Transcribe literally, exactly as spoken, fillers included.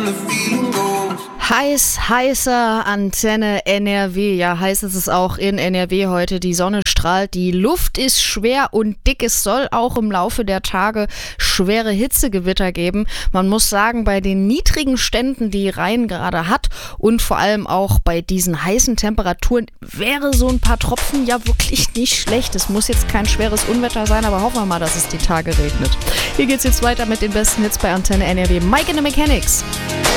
Heiß, heißer Antenne N R W. Ja, heiß ist es auch in N R W heute. Die Sonne strahlt, die Luft ist schwer und dick. Es soll auch im Laufe der Tage schwere Hitzegewitter geben. Man muss sagen, bei den niedrigen Ständen, die Rhein gerade hat und vor allem auch bei diesen heißen Temperaturen, wäre so ein paar Tropfen ja wirklich nicht schlecht. Es muss jetzt kein schweres Unwetter sein, aber hoffen wir mal, dass es die Tage regnet. Hier geht's jetzt weiter mit den besten Hits bei Antenne N R W. Mike and the Mechanics.